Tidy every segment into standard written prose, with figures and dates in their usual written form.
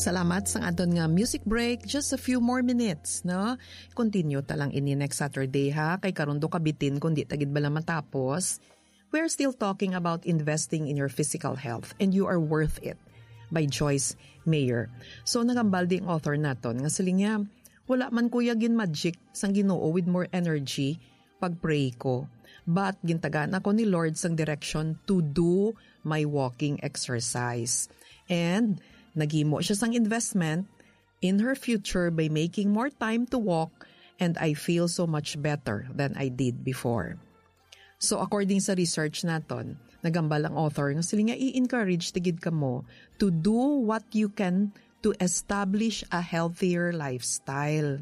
Salamat sa aton nga music break. Just a few more minutes, no? Continue talang ini next Saturday ha. Kay karundo kabitin kundi tagid bala matapos. We're still talking about investing in your physical health and you are worth it by Joyce Meyer. So nagambaldi ang author naton nga siling niya, wala man kuya gin magic sang Ginoo with more energy pag-pray ko. But gintagaan ako ni Lord sang direction to do my walking exercise. And nagimo siya sang investment in her future by making more time to walk and I feel so much better than I did before. So according sa research naton, nagambal ang author nga sila nga i-encourage tigid ka mo to do what you can to establish a healthier lifestyle.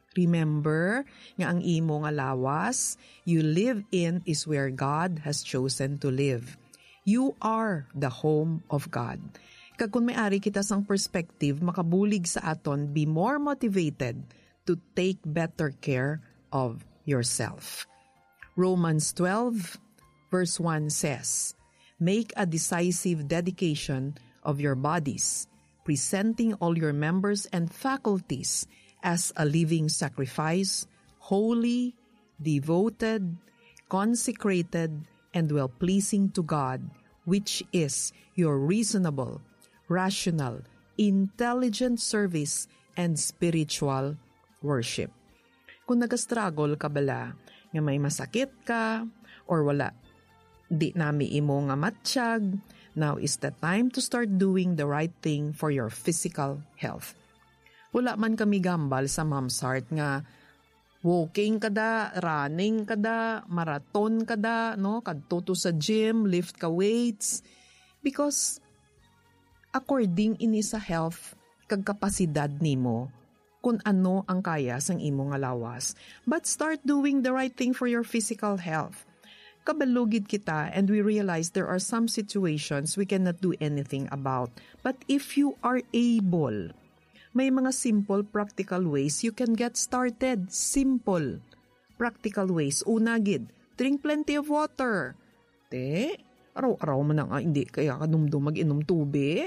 Remember nga ang imo nga lawas you live in is where God has chosen to live. You are the home of God. Kag kung may-ari kita sang perspective, makabulig sa aton, be more motivated to take better care of yourself. Romans 12 verse 1 says, make a decisive dedication of your bodies, presenting all your members and faculties as a living sacrifice, holy, devoted, consecrated, and well-pleasing to God, which is your reasonable, rational, intelligent service, and spiritual worship. Kung nag-struggle ka bala, nga may masakit ka, or wala, di nami imo nga matsyag, now is the time to start doing the right thing for your physical health. Wala man kami gambal sa Mom's Heart nga, walking kada, running kada, marathon kada, no? Kadto to sa gym, lift ka weights, because according ini sa health kag kapasidad nimo kung ano ang kaya sang imo nga lawas. But start doing the right thing for your physical health. Kabalugid kita and we realize there are some situations we cannot do anything about. But if you are able, may mga simple practical ways you can get started. Simple practical ways. Una gid, drink plenty of water. Araw-araw man nga hindi kaya kadumdum mag-inom tubig.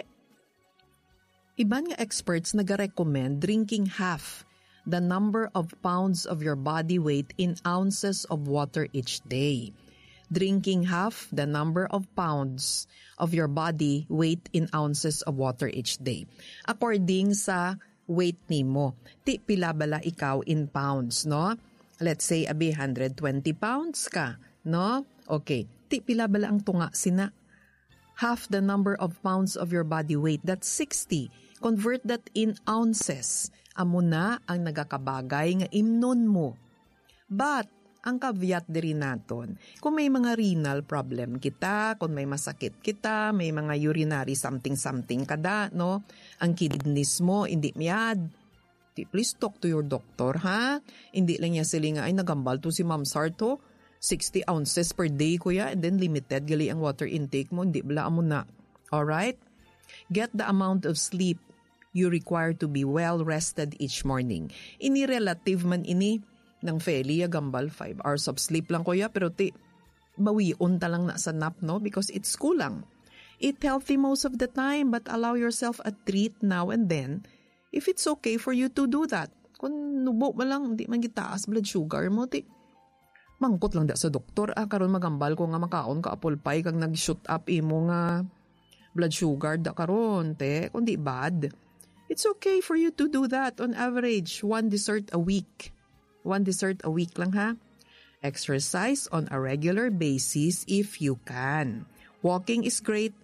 Iban nga experts nag-recommend drinking half the number of pounds of your body weight in ounces of water each day. Drinking half the number of pounds of your body weight in ounces of water each day. According sa weight nimo, ti pila bala ikaw in pounds, no? Let's say, 120 pounds ka, no? Okay, ti pila bala ang tunga sina? Half the number of pounds of your body weight, that's 60. Convert that in ounces. Amo na ang nagakabagay nga imnon mo. But, ang caveat diri naton, kung may mga renal problem kita, kung may masakit kita, may mga urinary something kada, no? Ang kidneys mo, hindi miyad. Please talk to your doctor, ha? Hindi lang niya sila nga, ay nagambal to si Mom's Heart, ho? 60 ounces per day, kuya, and then limited gali ang water intake mo, hindi bala mo na. Alright? Get the amount of sleep you require to be well rested each morning. Ini relative man ini ng Felia gambal 5 hours of sleep lang kuya, pero bawion ta lang na sa nap, no? Because it's kulang. Eat healthy most of the time, but allow yourself a treat now and then if it's okay for you to do that. Kung nubo mo lang, hindi man gitaas blood sugar mo, mangkot lang da sa doktor, karon magambal ko nga makaon ka apple pie kag nag-shoot up imo nga blood sugar da karon, kundi bad. It's okay for you to do that on average, 1 dessert a week. 1 dessert a week lang, ha? Exercise on a regular basis if you can. Walking is great,